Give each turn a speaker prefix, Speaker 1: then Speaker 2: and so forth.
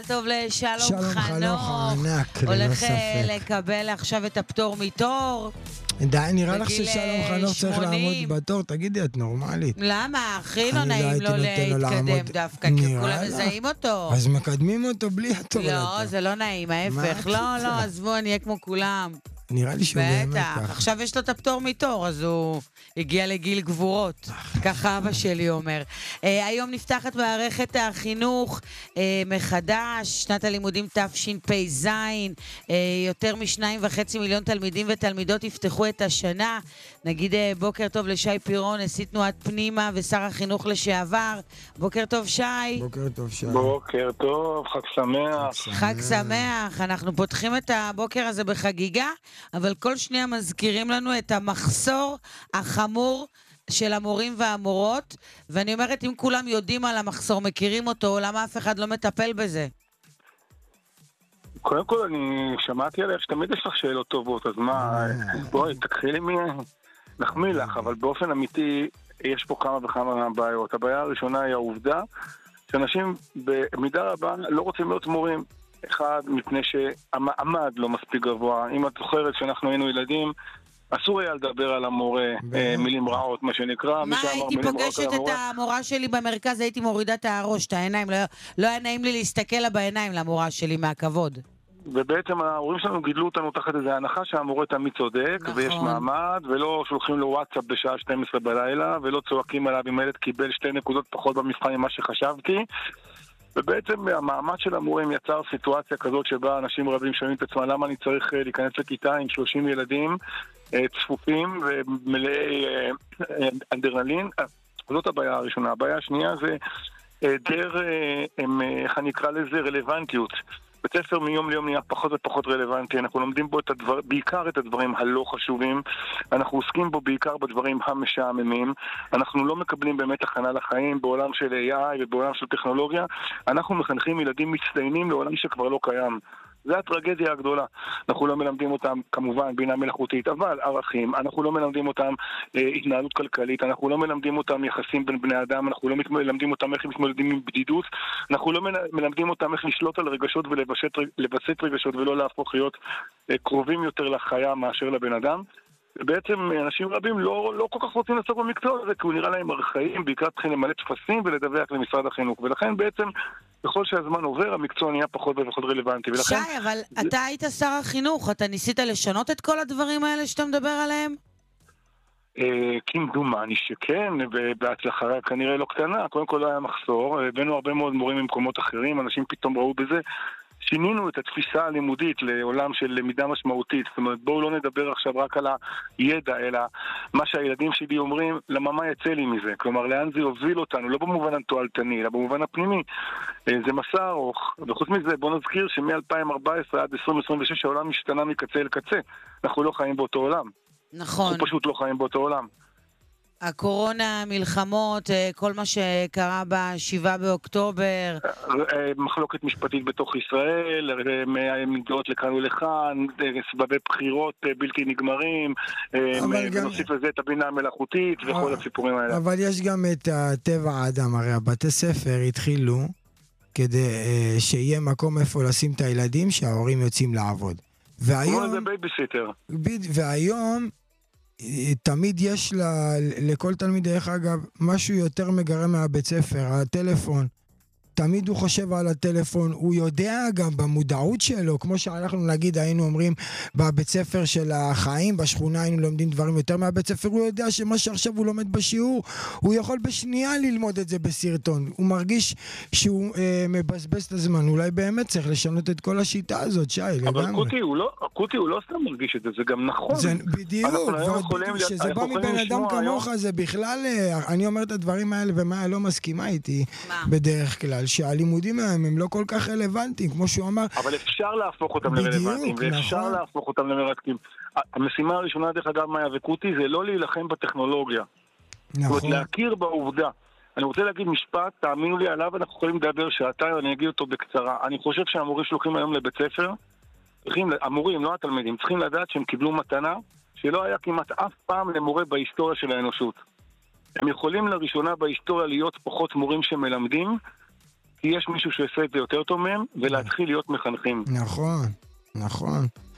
Speaker 1: טוב לשלום
Speaker 2: שלום חנוך הענק, ללא
Speaker 1: הולך
Speaker 2: ספק.
Speaker 1: לקבל עכשיו את הפטור מתור.
Speaker 2: די, נראה לך
Speaker 1: בגיל
Speaker 2: ששלום חנוך צריך
Speaker 1: 80.
Speaker 2: לעמוד בתור? תגידי, את נורמלית.
Speaker 1: למה? הכי לא
Speaker 2: אני לא
Speaker 1: נעים
Speaker 2: הייתי
Speaker 1: לו
Speaker 2: נותן לו
Speaker 1: להתקדם
Speaker 2: לעמוד.
Speaker 1: דווקא, כי
Speaker 2: נראה
Speaker 1: כולם
Speaker 2: לך.
Speaker 1: מזהים אותו.
Speaker 2: אז מקדמים אותו בלי התור לתור.
Speaker 1: לא, זה לא נעים, ההפך.
Speaker 2: מה את
Speaker 1: לא,
Speaker 2: רוצה?
Speaker 1: לא, עזבו, אני אהיה כמו כולם.
Speaker 2: נראה לי שהוא באמת
Speaker 1: בטח,
Speaker 2: ככה.
Speaker 1: עכשיו יש לו את הפטור מתור, אז הוא הגיע לגיל גבורות, ככה אבא שלי אומר. היום נפתחת מערכת החינוך מחדש, שנת הלימודים תשפ"ז, יותר מ2.5 מיליון תלמידים ותלמידות יפתחו את השנה. נגיד בוקר טוב לשי פירון, נשיא תנועת פנימה ושר החינוך לשעבר. בוקר טוב שי.
Speaker 2: בוקר טוב, שלום.
Speaker 3: בוקר טוב, חג שמח.
Speaker 1: חג שמח, אנחנו פותחים את הבוקר הזה בחגיגה, אבל כל שניה מזכירים לנו את המחסור החמור של המורים והמורות, ואני אומרת, אם כולם יודעים על המחסור, מכירים אותו, למה אף אחד לא מטפל בזה?
Speaker 3: קודם כל אני שמעתי עליך שתמיד יש לך שאלות טובות, אז מה, בואי, תקחי לי נחמיא לך, אבל באופן אמיתי יש פה כמה וכמה בעיות. הבעיה הראשונה היא העובדה שאנשים במידה רבה לא רוצים להיות מורים. אחד, מפני שהמעמד לא מספיק גבוה. אם את זוכרת שאנחנו היינו ילדים, אסור היה לדבר על המורה מילים רעות, מה שנקרא.
Speaker 1: מה, הייתי פוגשת את המורה שלי במרכז, הייתי מורידה את הראש, את העיניים, לא היה נעים לי להסתכל לה בעיניים למורה שלי מהכבוד.
Speaker 3: ובעצם ההורים שלנו גידלו אותנו תחת איזו הנחה שהמורה תמיד צודק,
Speaker 1: נכון.
Speaker 3: ויש מעמד, ולא שולחים לו וואטסאפ בשעה 12 בלילה, ולא צועקים עליו אם הילד קיבל 2 נקודות פחות במבחן ממה שחשבתי. ובעצם המעמד של המורים יצר סיטואציה כזאת שבה אנשים רבים שואלים את עצמם למה אני צריך להיכנס לכיתה עם 30 ילדים צפופים ומלאי אנדרנלין. זאת הבעיה הראשונה. הבעיה השנייה זה היעדר, איך אני אקרא לזה, רלוונטיות. בית ספר מיום ליום נהיה פחות ופחות רלוונטי, אנחנו לומדים בו בעיקר את הדברים הלא חשובים, אנחנו עוסקים בו בעיקר בדברים המשעממים, אנחנו לא מקבלים באמת הכנה לחיים בעולם של AI ובעולם של טכנולוגיה, אנחנו מחנכים ילדים מצטיינים לעולם שכבר לא קיים. זה הטרגדיה הגדולה. אנחנו לא מלמדים אותם כמובן בינה מלאכותית, אבל ערכים, אנחנו לא מלמדים אותם התנהלות כלכלית, אנחנו לא מלמדים אותם יחסים בין בני אדם, אנחנו לא מלמדים אותם איך מתמודדים עם בדידות, אנחנו לא מלמדים אותם איך לשלוט על רגשות ולבסט רגשות ולא להפוך להיות קרובים יותר לחיה מאשר לבן אדם. בעצם אנשים רבים לא כל כך רוצים לעסוק במקצוע הזה, כי הוא נראה להם ארכאיים, בעיקר צריכים למלא טפסים ולדווח למשרד החינוך, ולכן בעצם בכל שהזמן עובר, המקצוע נהיה פחות ופחות רלוונטי.
Speaker 1: שי, אבל אתה היית שר החינוך, אתה ניסית לשנות את כל הדברים האלה שאתה מדבר עליהם?
Speaker 3: כמדומני שכן, ובהצלחה כנראה לא קטנה. קודם כל לא היה מחסור, הבאנו הרבה מאוד מורים ממקומות אחרים, אנשים פתאום ראו בזה. שינינו את התפיסה הלימודית לעולם של למידה משמעותית. זאת אומרת, בואו לא נדבר עכשיו רק על הידע, אלא מה שהילדים שלי אומרים, למה מה יצא לי מזה? כלומר, לאן זה יוביל אותנו? לא במובן התועלתני, אלא במובן הפנימי. זה מסע ארוך. וחוץ מזה, בואו נזכיר שמ-2014 עד 2026 העולם השתנה מקצה אל קצה. אנחנו לא חיים באותו עולם.
Speaker 1: נכון.
Speaker 3: אנחנו פשוט לא חיים באותו עולם.
Speaker 1: הקורונה, מלחמות, כל מה שקרה ב7 באוקטובר.
Speaker 3: מחלוקת משפטית בתוך ישראל, מגיעות לכאן ולכאן, סבבי בחירות בלתי נגמרים, ונוסיף לזה את הבינה המלאכותית וכל הסיפורים האלה.
Speaker 2: אבל יש גם את טבע האדם, הרי הבתי ספר התחילו כדי שיהיה מקום איפה לשים את הילדים שההורים יוצאים לעבוד.
Speaker 3: כמו איזה בייביסיטר.
Speaker 2: והיום תמיד יש לכל תלמיד, דרך אגב, משהו יותר מגרם מהבית ספר, הטלפון. תמיד הוא חושב על הטלפון, הוא יודע גם במודעות שלו, כמו שאנחנו נגיד היינו אומרים בבית ספר של החיים, בשכונה היינו לומדים דברים יותר מהבית ספר, הוא יודע שמה שעכשיו הוא לומד בשיעור, הוא יכול בשנייה ללמוד את זה בסרטון, הוא מרגיש שהוא מבזבז את הזמן, אולי באמת צריך לשנות את כל השיטה הזאת, שי, לגמרי.
Speaker 3: אבל קוטי הוא לא סתם מרגיש את זה, זה גם נכון.
Speaker 2: זה בדיוק, שזה בא מבן אדם כמוך, זה בכלל, אני אומר את הדברים האלה ומה לא מסכימה איתי בדרך כלל. שהלימודים הם לא כל כך רלוונטיים, כמו שהוא אמר.
Speaker 3: אבל אפשר להפוך אותם לרלוונטיים, ואפשר להפוך אותם למרתקים. המשימה הראשונה, דרך אגב, מאיה וקוטי, זה לא להילחם בטכנולוגיה.
Speaker 2: נכון.
Speaker 3: זאת אומרת, להכיר בעובדה. אני רוצה להגיד משפט, תאמינו לי עליו, אנחנו יכולים לדבר שעתיים, אני אגיד אותו בקצרה. אני חושב שהמורים שלוחים היום לבית ספר, המורים, לא התלמידים, צריכים לדעת שהם קיבלו מתנה, שלא היה כמעט אף פעם למורה בהיסטוריה של האנושות. הם יכולים לראשונה בהיסטוריה להיות פחות מורים שמלמדים, כי יש מישהו שעושה את זה יותר טוב מהם, ולהתחיל להיות מחנכים.
Speaker 2: נכון, נכון.